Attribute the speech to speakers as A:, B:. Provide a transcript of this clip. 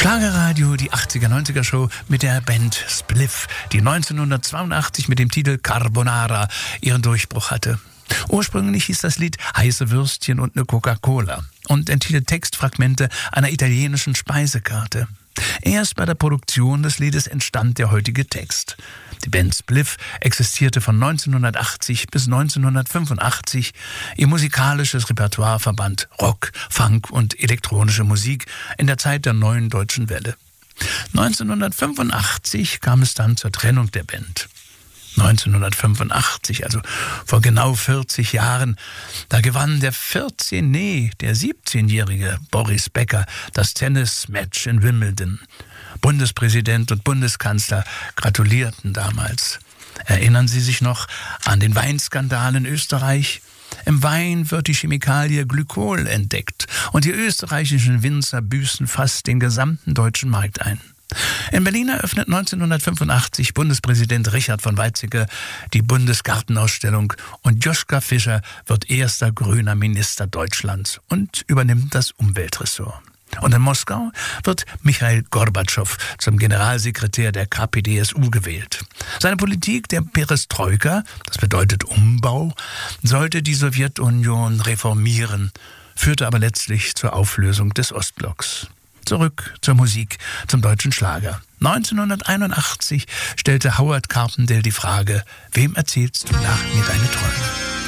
A: Schlagerradio, die 80er-90er-Show mit der Band Spliff, die 1982 mit dem Titel Carbonara ihren Durchbruch hatte. Ursprünglich hieß das Lied Heiße Würstchen und eine Coca-Cola und enthielt Textfragmente einer italienischen Speisekarte. Erst bei der Produktion des Liedes entstand der heutige Text. Die Band Spliff existierte von 1980 bis 1985. Ihr musikalisches Repertoire verband Rock, Funk und elektronische Musik in der Zeit der neuen deutschen Welle. 1985 kam es dann zur Trennung der Band. 1985, also vor genau 40 Jahren, da gewann der 17-jährige Boris Becker das Tennismatch in Wimbledon. Bundespräsident und Bundeskanzler gratulierten damals. Erinnern Sie sich noch an den Weinskandal in Österreich? Im Wein wird die Chemikalie Glykol entdeckt und die österreichischen Winzer büßen fast den gesamten deutschen Markt ein. In Berlin eröffnet 1985 Bundespräsident Richard von Weizsäcker die Bundesgartenausstellung und Joschka Fischer wird erster grüner Minister Deutschlands und übernimmt das Umweltressort. Und in Moskau wird Michail Gorbatschow zum Generalsekretär der KPDSU gewählt. Seine Politik der Perestroika, das bedeutet Umbau, sollte die Sowjetunion reformieren, führte aber letztlich zur Auflösung des Ostblocks. Zurück zur Musik, zum deutschen Schlager. 1981 stellte Howard Carpendale die Frage: Wem erzählst du nach mir deine Träume?